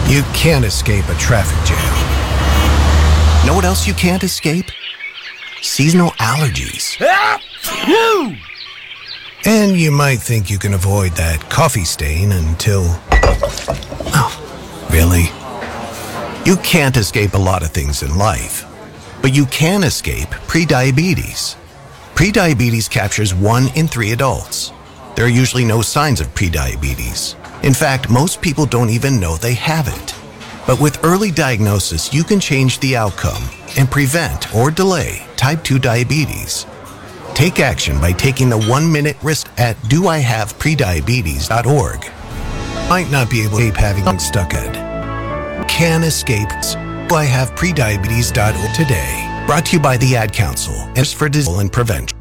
You can't escape a traffic jam. Know what else you can't escape? Seasonal allergies. And you might think you can avoid that coffee stain until... Oh, really? You can't escape a lot of things in life, but you can escape prediabetes. Prediabetes captures 1 in 3 adults. There are usually no signs of prediabetes. In fact, most people don't even know they have it. But with early diagnosis, you can change the outcome and prevent or delay type 2 diabetes. Take action by taking the 1-minute risk at doihaveprediabetes.org. Might not be able to escape having stuck at. Can escape. doihaveprediabetes.org today. Brought to you by the Ad Council and for Disease and Prevention.